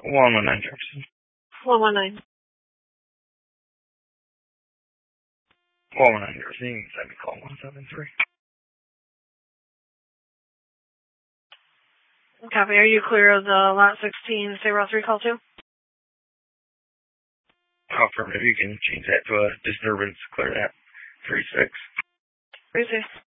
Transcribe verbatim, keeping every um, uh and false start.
one one nine Jefferson. one one nine. one one nine Jefferson. Send me call one seven three. Copy. Are you clear of the lot sixteen, State Route three call two? Affirmative. You can change that to a disturbance. Clear that. three six. three six.